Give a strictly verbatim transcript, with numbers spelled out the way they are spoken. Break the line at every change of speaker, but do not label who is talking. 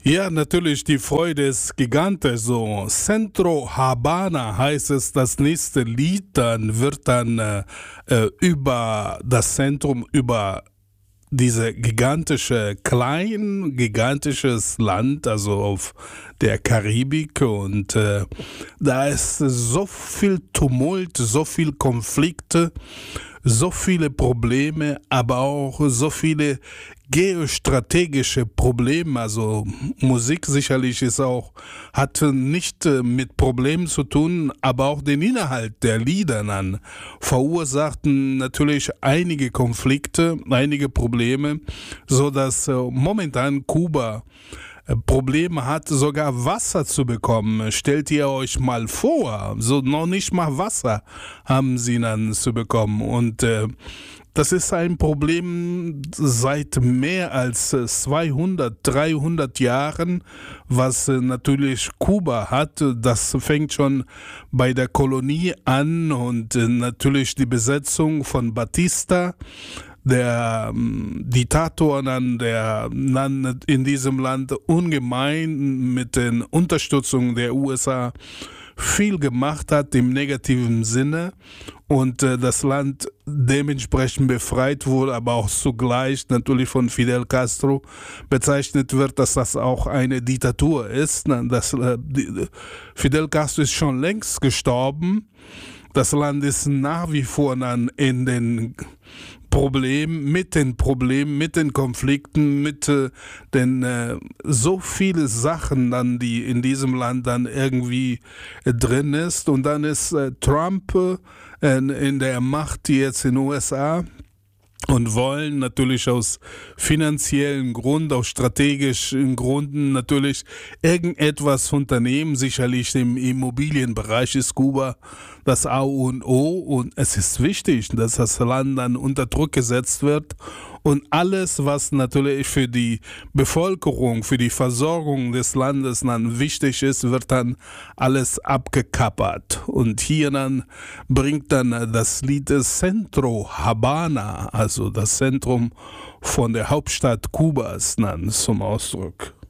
Ja, natürlich, die Freude ist gigantisch. So, Centro Habana heißt es, das nächste Lied, dann wird dann äh, äh, über das Zentrum, über diese gigantische, klein, gigantisches Land, also auf der Karibik, und äh, da ist so viel Tumult, so viel Konflikte, so viele Probleme, aber auch so viele geostrategische Probleme. Also Musik sicherlich ist auch, hat nicht äh, mit Problemen zu tun, aber auch den Inhalt der Lieder dann verursachten natürlich einige Konflikte, einige Probleme, so dass äh, momentan Kuba Probleme hat, sogar Wasser zu bekommen. Stellt ihr euch mal vor, so noch nicht mal Wasser haben sie dann zu bekommen. Und äh, das ist ein Problem seit mehr als zweihundert, dreihundert Jahren, was äh, natürlich Kuba hat. Das fängt schon bei der Kolonie an und äh, natürlich die Besetzung von Batista, der ähm, Diktator, dann, der dann in diesem Land ungemein mit den Unterstützung der U S A viel gemacht hat im negativen Sinne und äh, das Land dementsprechend befreit wurde, aber auch zugleich natürlich von Fidel Castro bezeichnet wird, dass das auch eine Diktatur ist. Das, äh, die, Fidel Castro ist schon längst gestorben. Das Land ist nach wie vor dann in den Problemen, mit den Problemen, mit den Konflikten, mit äh, den äh, so viele Sachen dann, die in diesem Land dann irgendwie äh, drin ist. Und dann ist äh, Trump äh, in der Macht jetzt in den U S A und wollen natürlich aus finanziellen Gründen, aus strategischen Gründen natürlich irgendetwas unternehmen. Sicherlich im Immobilienbereich ist Kuba das A und O und es ist wichtig, dass das Land dann unter Druck gesetzt wird und alles, was natürlich für die Bevölkerung, für die Versorgung des Landes dann wichtig ist, wird dann alles abgekappert. Und hier dann bringt dann das Lied Centro Habana, also das Zentrum von der Hauptstadt Kubas, dann zum Ausdruck.